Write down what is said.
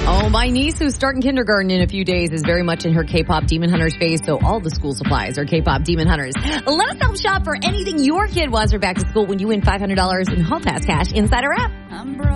Oh, my niece who's starting kindergarten in a few days is very much in her K-pop Demon Hunters phase, so all the school supplies are K-pop Demon Hunters. Let us help shop for anything your kid wants for back to school when you win $500 in Hall Pass cash inside our app.